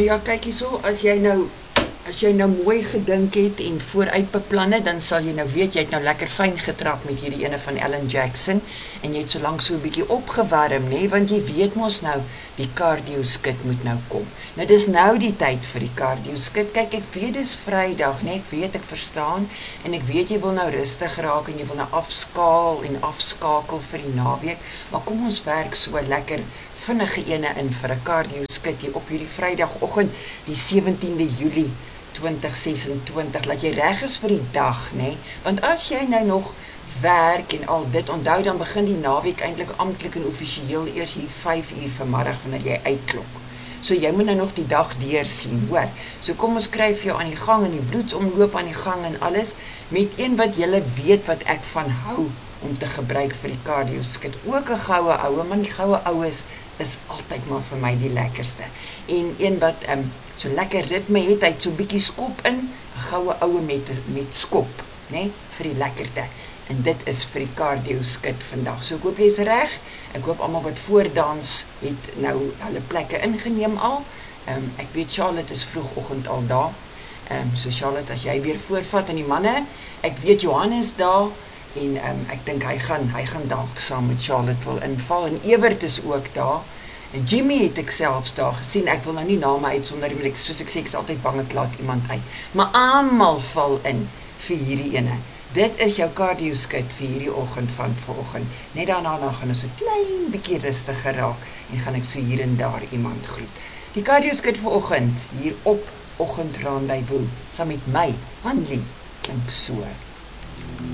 ja, kyk hierso, as jy nou mooi gedink het en vooruit beplan het, dan sal jy nou weet, jy het nou lekker fyn getrap met hierdie ene van Alan Jackson, en jy het so lank so 'n bietjie opgewarm, nee, want jy weet mos nou, die cardio skit moet nou kom. Nou dis nou die tyd vir die cardio skit. Kyk, ek weet dis Vrydag, nee, ek weet, ek verstaan, en ek weet jy wil nou rustig raak, en jy wil nou afskaal en afskakel vir die naweek, maar kom ons werk so lekker vinnige ene in vir 'n cardio skit hier op hierdie Vrydagoggend, die 17de Julie 2026, laat jy reg is vir die dag, nee, want as jy nou nog werk en al dit, onthou dan begin die naweek eintlik amptelik en offisieel eers hier 5 uur vanmiddag wanneer jy uitklok. So jy moet nou nog die dag deursien, hoor. So kom ons skryf jou aan die gang en die bloedsomloop aan die gang en alles, met een wat julle weet wat ek van hou om te gebruik vir die cardio skit. Ook 'n goue oue, maar die goue oues is altyd maar vir my die lekkerste. En een wat so lekker ritme het, hy het so bietjie skop in, 'n goue oue met skop, né, vir die lekkerte. En dit is vir die cardio skit vandag. So ek hoop jy is reg. Ek hoop almal wat voordans het nou hulle plekke ingeneem al. Ek weet Charlotte is vroegoggend al daar. So Charlotte, as jy weer voorvat aan die manne, ek weet Johan is daar. En ek dink hy gaan dalk saam met Charlotte wil inval, en Ewert is ook daar, en Jimmy het ek selfs daar gesien, ek wil nou nie name uitsonder, soos ek sê, ek is altyd bang ek laat iemand uit, maar almal val in vir hierdie ene. Dit is jou cardio skit vir hierdie oggend van vanoggend. Net daarna gaan ons 'n klein bietjie rustiger raak, en gaan ek so hier en daar iemand groet. Die cardio skit vanoggend, hier op Oggend Rendezvous, saam met my, Hanlie, klink so.